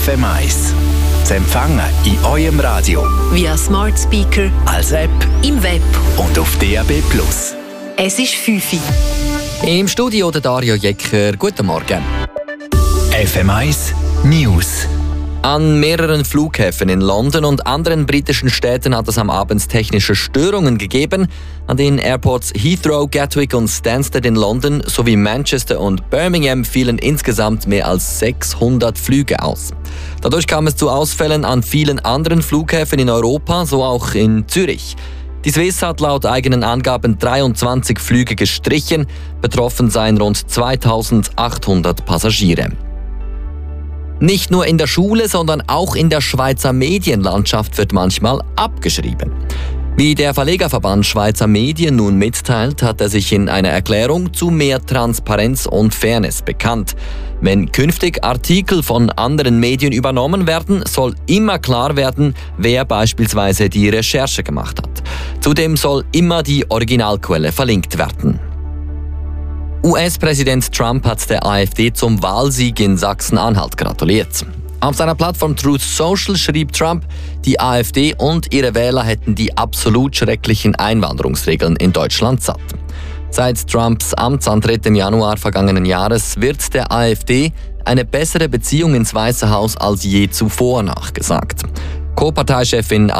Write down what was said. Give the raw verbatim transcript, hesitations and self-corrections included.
F M eins. Zu empfangen in eurem Radio, via Smart Speaker, als App im Web und auf D A B plus. Es ist fünf Uhr. Im Studio der Dario Jecker. Guten Morgen. F M eins News. An mehreren Flughäfen in London und anderen britischen Städten hat es am Abend technische Störungen gegeben. An den Airports Heathrow, Gatwick und Stansted in London sowie Manchester und Birmingham fielen insgesamt mehr als sechshundert Flüge aus. Dadurch kam es zu Ausfällen an vielen anderen Flughäfen in Europa, so auch in Zürich. Die Swiss hat laut eigenen Angaben dreiundzwanzig Flüge gestrichen. Betroffen seien rund zweitausendachthundert Passagiere. Nicht nur in der Schule, sondern auch in der Schweizer Medienlandschaft wird manchmal abgeschrieben. Wie der Verlegerverband Schweizer Medien nun mitteilt, hat er sich in einer Erklärung zu mehr Transparenz und Fairness bekannt. Wenn künftig Artikel von anderen Medien übernommen werden, soll immer klar werden, wer beispielsweise die Recherche gemacht hat. Zudem soll immer die Originalquelle verlinkt werden. U S-Präsident Trump hat der AfD zum Wahlsieg in Sachsen-Anhalt gratuliert. Auf seiner Plattform Truth Social schrieb Trump, die AfD und ihre Wähler hätten die absolut schrecklichen Einwanderungsregeln in Deutschland satt. Seit Trumps Amtsantritt im Januar vergangenen Jahres wird der AfD eine bessere Beziehung ins Weiße Haus als je zuvor nachgesagt. Co-Parteichefin